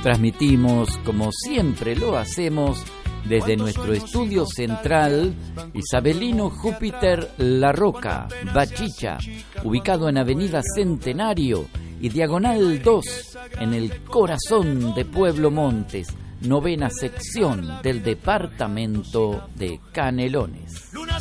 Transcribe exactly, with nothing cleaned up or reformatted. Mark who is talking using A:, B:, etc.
A: Transmitimos, como siempre lo hacemos, desde nuestro estudio central, Isabelino Júpiter La Roca, Bachicha, ubicado en Avenida Centenario y Diagonal dos, en el corazón de Pueblo Montes, novena sección del departamento de Canelones.